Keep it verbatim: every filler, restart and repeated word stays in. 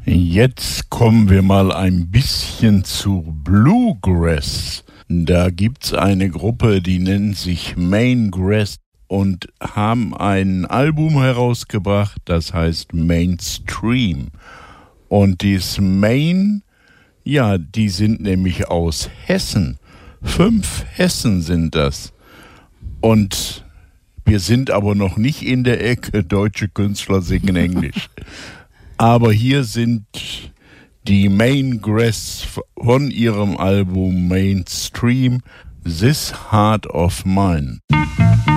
Jetzt kommen wir mal ein bisschen zu Bluegrass. Da gibt's eine Gruppe, die nennt sich Maingrass und haben ein Album herausgebracht, das heißt Mainstream. Und dieses Main, ja, die sind nämlich aus Hessen. Fünf Hessen sind das. Und wir sind aber noch nicht in der Ecke, deutsche Künstler singen Englisch. Aber hier sind die Maingrass von ihrem Album Mainstream, This Heart of Mine.